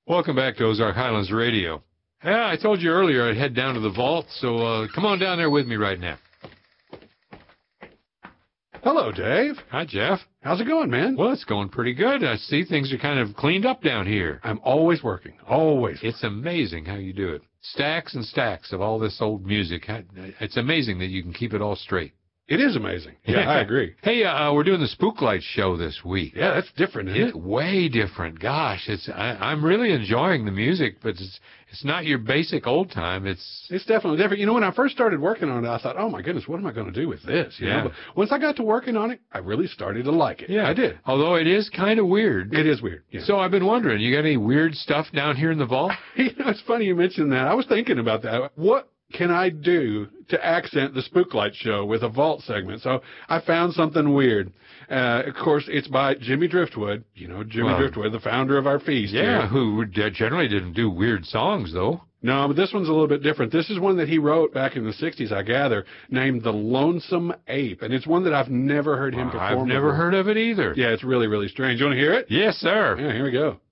Welcome back to Ozark Highlands Radio. Yeah, I told you earlier I'd head down to the vault, so come on down there with me right now. Hello, Dave. Hi, Jeff. How's it going, man? Well, it's going pretty good. I see things are kind of cleaned up down here. I'm always working, always. It's amazing how you do it. Stacks and stacks of all this old music. It's amazing that you can keep it all straight. It is amazing. Yeah, I agree. Hey, we're doing the Spooklight show this week. Yeah, that's different, isn't it? It's way different. Gosh, I'm really enjoying the music, but it's not your basic old time. It's definitely different. You know, when I first started working on it, I thought, oh my goodness, what am I going to do with this? You know? But once I got to working on it, I really started to like it. Yeah, I did. Although it is kind of weird. It is weird. Yeah. So I've been wondering, you got any weird stuff down here in the vault? You know, it's funny you mentioned that. I was thinking about that. What can I do to accent the Spooklight show with a vault segment? So I found something weird. Of course, it's by Jimmy Driftwood. You know, Jimmy Driftwood, the founder of our feast. Yeah, who generally didn't do weird songs, though. No, but this one's a little bit different. This is one that he wrote back in the 60s, I gather, named The Lonesome Ape. And it's one that I've never heard him perform I've never heard of it either. Yeah, it's really, really strange. You want to hear it? Yes, sir. Yeah, here we go.